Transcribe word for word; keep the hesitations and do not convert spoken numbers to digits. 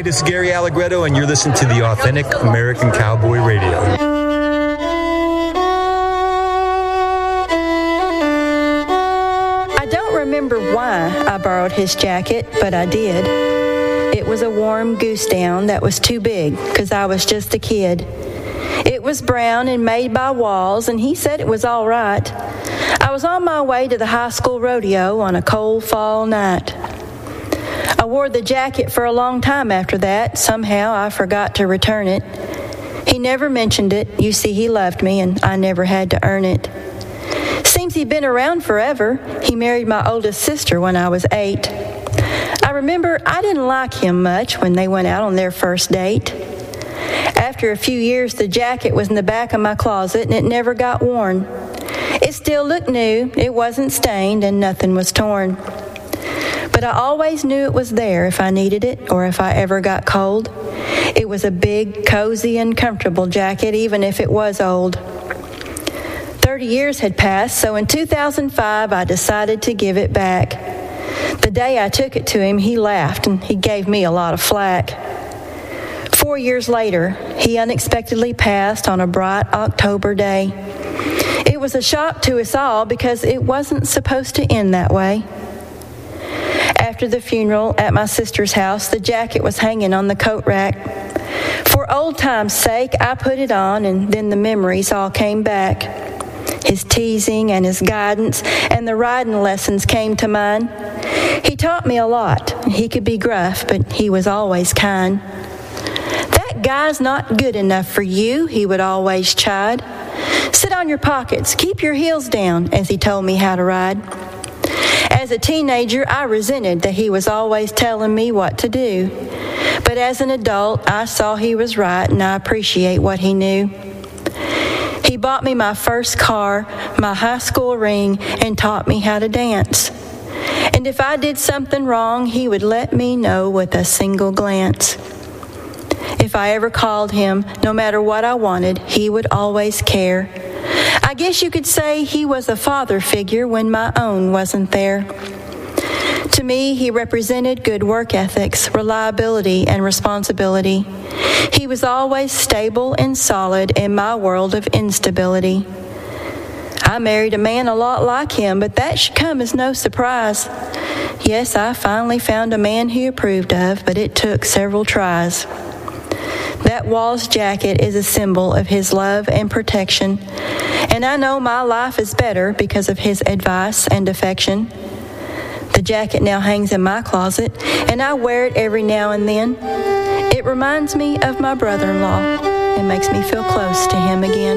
this is Gary Allegretto, and you're listening to the Authentic American Cowboy Radio. I don't remember why I borrowed his jacket, but I did. It was a warm goose down that was too big because I was just a kid. It was brown and made by Walls, and he said it was all right. I was on my way to the high school rodeo on a cold fall night. I wore the jacket for a long time after that. Somehow I forgot to return it. He never mentioned it. You see, he loved me, and I never had to earn it. Seems he'd been around forever. He married my oldest sister when I was eight. I remember I didn't like him much when they went out on their first date. After a few years, the jacket was in the back of my closet, and it never got worn. It still looked new. It wasn't stained, and nothing was torn. But I always knew it was there if I needed it or if I ever got cold. It was a big, cozy, and comfortable jacket, even if it was old. Thirty years had passed, so in two thousand five, I decided to give it back. The day I took it to him, he laughed, and he gave me a lot of flack. Four years later, he unexpectedly passed on a bright October day. It was a shock to us all because it wasn't supposed to end that way. After the funeral at my sister's house, the jacket was hanging on the coat rack. For old time's sake, I put it on, and then the memories all came back. His teasing and his guidance and the riding lessons came to mind. He taught me a lot. He could be gruff, but he was always kind. "That guy's not good enough for you," he would always chide. "Sit on your pockets, keep your heels down," as he told me how to ride. As a teenager, I resented that he was always telling me what to do. But as an adult, I saw he was right, and I appreciate what he knew. He bought me my first car, my high school ring, and taught me how to dance. And if I did something wrong, he would let me know with a single glance. If I ever called him, no matter what I wanted, he would always care. I guess you could say he was a father figure when my own wasn't there. To me, he represented good work ethics, reliability, and responsibility. He was always stable and solid in my world of instability. I married a man a lot like him, but that should come as no surprise. Yes, I finally found a man he approved of, but it took several tries. That Walls jacket is a symbol of his love and protection, and I know my life is better because of his advice and affection. The jacket now hangs in my closet, and I wear it every now and then. It reminds me of my brother-in-law and makes me feel close to him again.